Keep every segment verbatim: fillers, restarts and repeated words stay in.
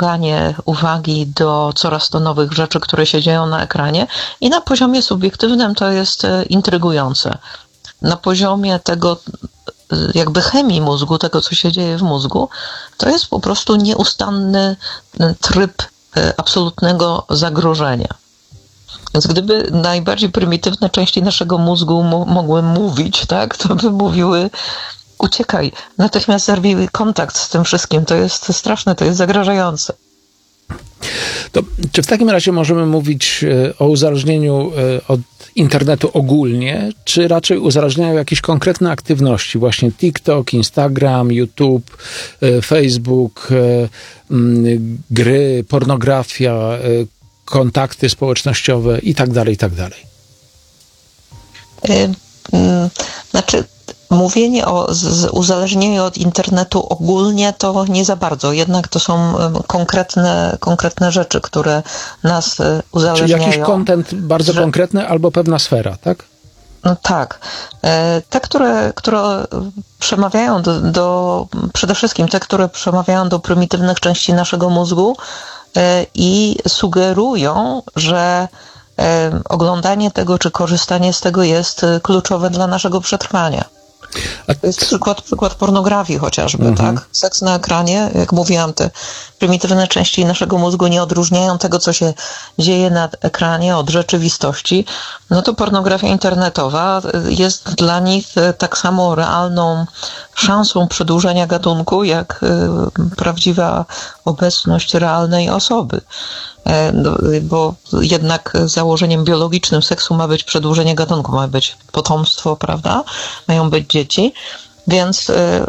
przyciąganie uwagi do coraz to nowych rzeczy, które się dzieją na ekranie i na poziomie subiektywnym to jest intrygujące. Na poziomie tego jakby chemii mózgu, tego co się dzieje w mózgu, to jest po prostu nieustanny tryb absolutnego zagrożenia. Więc gdyby najbardziej prymitywne części naszego mózgu mo- mogły mówić, tak, to by mówiły: uciekaj, natychmiast zerwij kontakt z tym wszystkim, to jest straszne, to jest zagrażające. To czy w takim razie możemy mówić o uzależnieniu od internetu ogólnie, czy raczej uzależniają jakieś konkretne aktywności, właśnie TikTok, Instagram, YouTube, Facebook, gry, pornografia, kontakty społecznościowe i tak dalej, i tak dalej? Znaczy, mówienie o z, uzależnieniu od internetu ogólnie to nie za bardzo, jednak to są konkretne, konkretne rzeczy, które nas uzależniają. Czyli jakiś content bardzo że... konkretny albo pewna sfera, tak? No tak. Te, które, które przemawiają do, do, przede wszystkim te, które przemawiają do prymitywnych części naszego mózgu i sugerują, że oglądanie tego czy korzystanie z tego jest kluczowe dla naszego przetrwania. To jest przykład, przykład pornografii chociażby, mhm. tak? Seks na ekranie, jak mówiłam, te prymitywne części naszego mózgu nie odróżniają tego, co się dzieje na ekranie od rzeczywistości. No to pornografia internetowa jest dla nich tak samo realną szansą przedłużenia gatunku, jak prawdziwa obecność realnej osoby. Bo jednak założeniem biologicznym seksu ma być przedłużenie gatunku, ma być potomstwo, prawda? Mają być dzieci, więc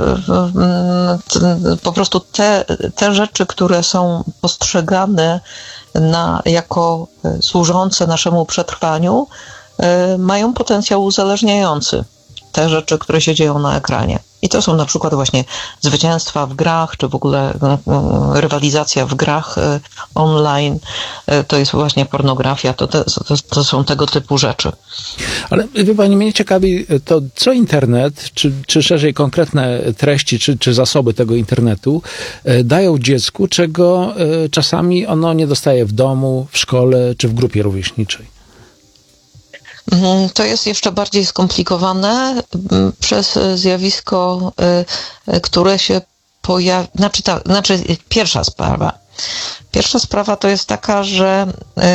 po prostu te, te rzeczy, które są postrzegane na, jako służące naszemu przetrwaniu, mają potencjał uzależniający te rzeczy, które się dzieją na ekranie. I to są na przykład właśnie zwycięstwa w grach, czy w ogóle rywalizacja w grach online, to jest właśnie pornografia, to, to, to są tego typu rzeczy. Ale wie pani, mnie ciekawi to, co internet, czy, czy szerzej konkretne treści, czy, czy zasoby tego internetu dają dziecku, czego czasami ono nie dostaje w domu, w szkole, czy w grupie rówieśniczej. To jest jeszcze bardziej skomplikowane przez zjawisko, które się pojawia. Znaczy, ta, znaczy pierwsza sprawa. Pierwsza sprawa to jest taka, że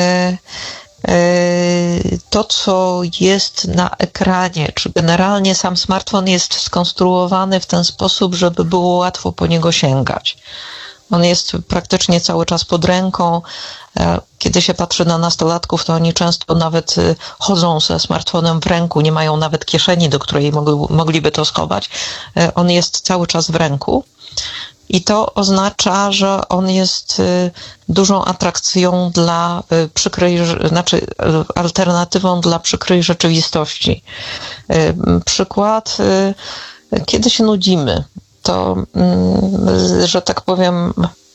to, co jest na ekranie, czy generalnie sam smartfon jest skonstruowany w ten sposób, żeby było łatwo po niego sięgać. On jest praktycznie cały czas pod ręką. Kiedy się patrzy na nastolatków, to oni często nawet chodzą ze smartfonem w ręku, nie mają nawet kieszeni, do której mogliby to schować. On jest cały czas w ręku i to oznacza, że on jest dużą atrakcją dla przykrej, znaczy alternatywą dla przykrej rzeczywistości. Przykład, kiedy się nudzimy, to, że tak powiem,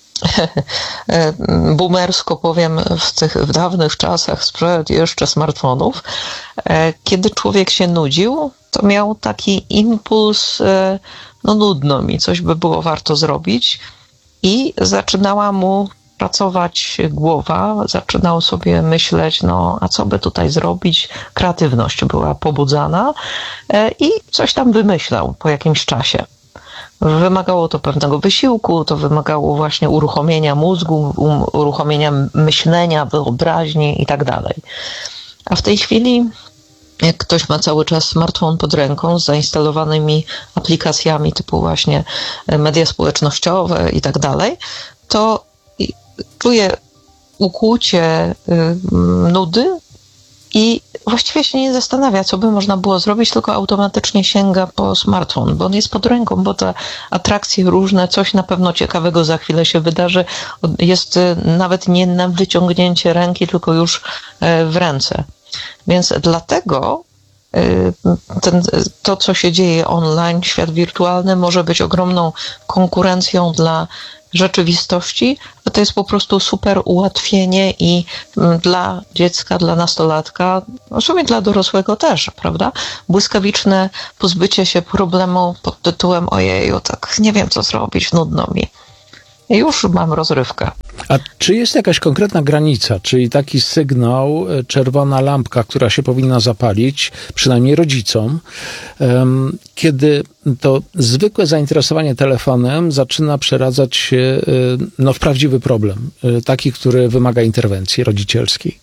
boomersko powiem, w tych w dawnych czasach, sprzed jeszcze smartfonów, kiedy człowiek się nudził, to miał taki impuls, no nudno mi, coś by było warto zrobić i zaczynała mu pracować głowa, zaczynał sobie myśleć, no a co by tutaj zrobić, kreatywność była pobudzana i coś tam wymyślał po jakimś czasie. Wymagało to pewnego wysiłku, to wymagało właśnie uruchomienia mózgu, um, uruchomienia myślenia, wyobraźni i tak dalej. A w tej chwili, jak ktoś ma cały czas smartfon pod ręką z zainstalowanymi aplikacjami typu właśnie media społecznościowe i tak dalej, to czuje ukłucie y, nudy i właściwie się nie zastanawia, co by można było zrobić, tylko automatycznie sięga po smartfon, bo on jest pod ręką, bo te atrakcje różne, coś na pewno ciekawego za chwilę się wydarzy. Jest nawet nie na wyciągnięcie ręki, tylko już w ręce. Więc dlatego ten, to, co się dzieje online, świat wirtualny może być ogromną konkurencją dla rzeczywistości, a to jest po prostu super ułatwienie i dla dziecka, dla nastolatka, no w sumie dla dorosłego też, prawda? Błyskawiczne pozbycie się problemu pod tytułem ojeju, tak nie wiem co zrobić, nudno mi. I już mam rozrywkę. A czy jest jakaś konkretna granica, czyli taki sygnał, czerwona lampka, która się powinna zapalić, przynajmniej rodzicom, kiedy to zwykłe zainteresowanie telefonem zaczyna przeradzać się no, w prawdziwy problem, taki, który wymaga interwencji rodzicielskiej?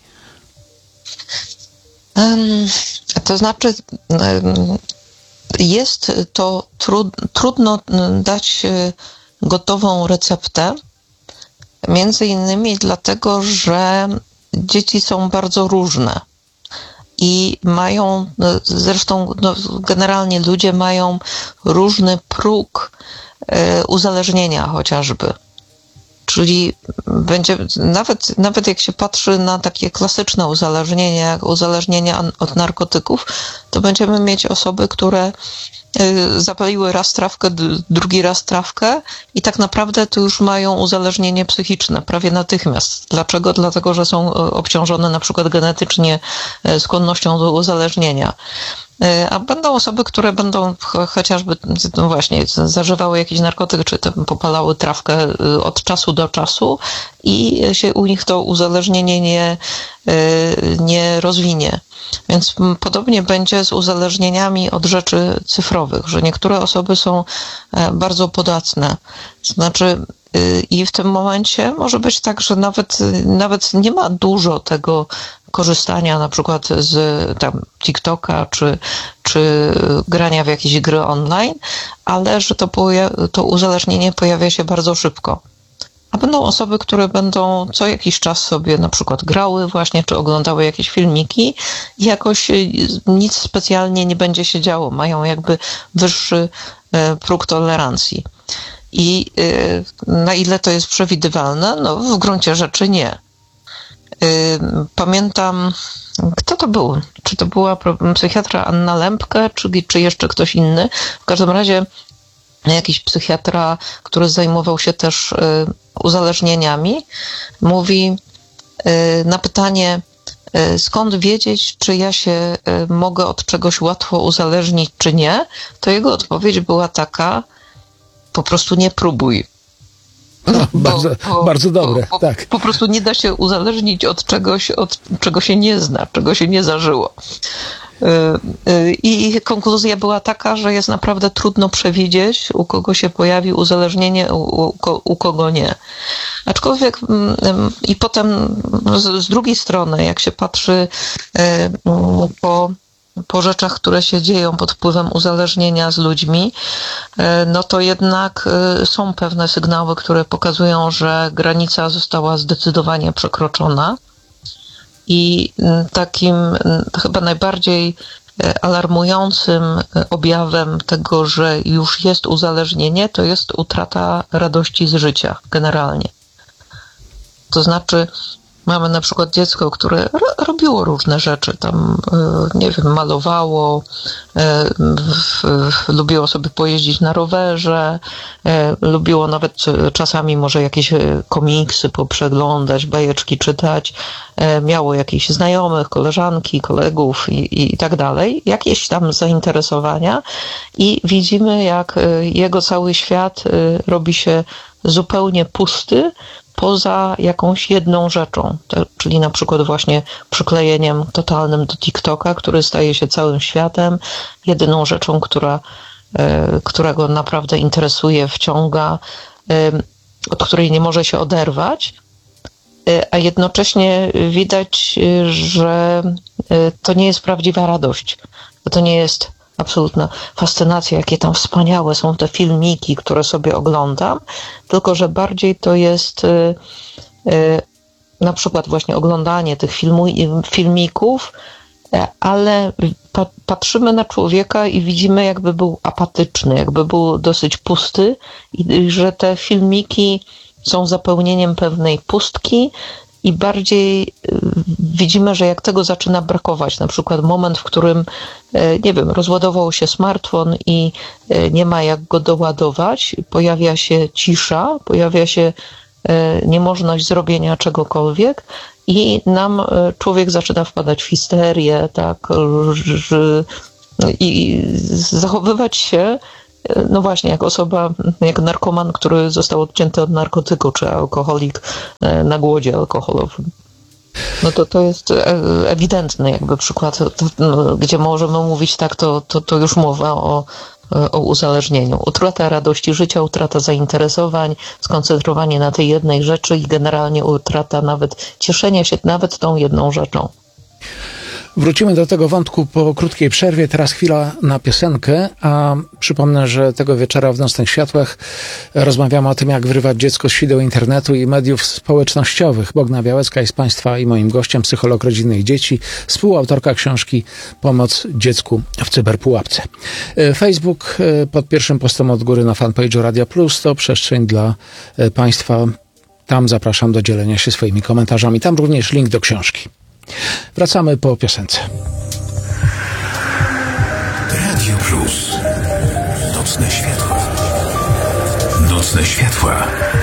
Um, to znaczy, um, jest to tru, trudno dać gotową receptę, między innymi dlatego, że dzieci są bardzo różne i mają, zresztą no, generalnie ludzie mają różny próg e, uzależnienia chociażby. Czyli będzie, nawet, nawet jak się patrzy na takie klasyczne uzależnienia, jak uzależnienia od narkotyków, to będziemy mieć osoby, które zapaliły raz trawkę, drugi raz trawkę i tak naprawdę to już mają uzależnienie psychiczne prawie natychmiast. Dlaczego? Dlatego, że są obciążone na przykład genetycznie skłonnością do uzależnienia. A będą osoby, które będą chociażby no właśnie zażywały jakiś narkotyk, czy tam popalały trawkę od czasu do czasu i się u nich to uzależnienie nie, nie rozwinie. Więc podobnie będzie z uzależnieniami od rzeczy cyfrowych, że niektóre osoby są bardzo podatne. Znaczy i w tym momencie może być tak, że nawet, nawet nie ma dużo tego korzystania na przykład z tam TikToka czy, czy grania w jakieś gry online, ale że to, poja- to uzależnienie pojawia się bardzo szybko. A będą osoby, które będą co jakiś czas sobie na przykład grały właśnie, czy oglądały jakieś filmiki i jakoś nic specjalnie nie będzie się działo. Mają jakby wyższy próg tolerancji. I na ile to jest przewidywalne? No w gruncie rzeczy nie. Pamiętam, kto to był? Czy to była psychiatra Anna Lempke, czy, czy jeszcze ktoś inny? W każdym razie jakiś psychiatra, który zajmował się też uzależnieniami, mówi na pytanie, skąd wiedzieć, czy ja się mogę od czegoś łatwo uzależnić, czy nie, to jego odpowiedź była taka, po prostu nie próbuj. No, bardzo, bo, bardzo dobre, bo, bo, tak. Po prostu nie da się uzależnić od czegoś, od czego się nie zna, czego się nie zażyło. I konkluzja była taka, że jest naprawdę trudno przewidzieć, u kogo się pojawi uzależnienie, u, u kogo nie. Aczkolwiek i potem z, z drugiej strony, jak się patrzy po po rzeczach, które się dzieją pod wpływem uzależnienia z ludźmi, no to jednak są pewne sygnały, które pokazują, że granica została zdecydowanie przekroczona. I takim chyba najbardziej alarmującym objawem tego, że już jest uzależnienie, to jest utrata radości z życia generalnie. To znaczy, mamy na przykład dziecko, które ro- robiło różne rzeczy, tam, nie wiem, malowało, w, w, lubiło sobie pojeździć na rowerze, lubiło nawet czasami może jakieś komiksy poprzeglądać, bajeczki czytać, miało jakichś znajomych, koleżanki, kolegów i, i tak dalej, jakieś tam zainteresowania i widzimy, jak jego cały świat robi się zupełnie pusty, poza jakąś jedną rzeczą, to, czyli na przykład właśnie przyklejeniem totalnym do TikToka, który staje się całym światem, jedyną rzeczą, która, e, która go naprawdę interesuje, wciąga, e, od której nie może się oderwać, e, a jednocześnie widać, że e, to nie jest prawdziwa radość, to nie jest absolutna fascynacja, jakie tam wspaniałe są te filmiki, które sobie oglądam, tylko że bardziej to jest y, y, na przykład właśnie oglądanie tych filmu, filmików, ale pa, patrzymy na człowieka i widzimy, jakby był apatyczny, jakby był dosyć pusty i że te filmiki są zapełnieniem pewnej pustki i bardziej widzimy, że jak tego zaczyna brakować, na przykład moment, w którym, nie wiem, rozładował się smartfon i nie ma jak go doładować, pojawia się cisza, pojawia się niemożność zrobienia czegokolwiek i nam człowiek zaczyna wpadać w histerię, tak, i zachowywać się no właśnie, jak osoba, jak narkoman, który został odcięty od narkotyku, czy alkoholik na głodzie alkoholowym. No to to jest ewidentny jakby przykład, to, no, gdzie możemy mówić tak, to, to, to już mowa o, o uzależnieniu. Utrata radości życia, utrata zainteresowań, skoncentrowanie na tej jednej rzeczy i generalnie utrata nawet cieszenia się nawet tą jedną rzeczą. Wrócimy do tego wątku po krótkiej przerwie. Teraz chwila na piosenkę, a przypomnę, że tego wieczora w Nocnych Światłach rozmawiamy o tym, jak wyrywać dziecko z sideł internetu i mediów społecznościowych. Bogna Białecka jest Państwa i moim gościem, psycholog rodziny i dzieci, współautorka książki Pomoc dziecku w cyberpułapce. Facebook pod pierwszym postem od góry na fanpage'u Radia Plus to przestrzeń dla Państwa. Tam zapraszam do dzielenia się swoimi komentarzami. Tam również link do książki. Wracamy po piosence. Radio Plus. Nocne światła. Nocne światła.